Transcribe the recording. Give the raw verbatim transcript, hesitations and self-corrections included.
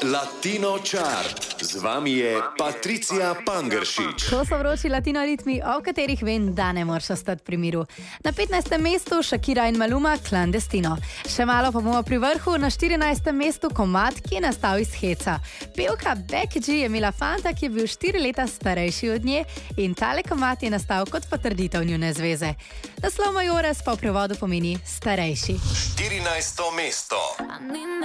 Latino Chart. Z vami je Patricija Pangeršič. To so vroči latino ritmi, o katerih vem, da ne moreš ostati pri miru. Na petnajstem mestu Shakira in Maluma Clandestino. Še malo pa bomo pri vrhu, na štirinajstem mestu komad, ki je nastal iz heca. Pevka Becky G je imela fanta, ki je bil štiri leta starejši od nje, in tale komad je nastal kot potrditev njune zveze. Naslov Majores pa v prevodu pomeni starejši. štirinajsto mesto.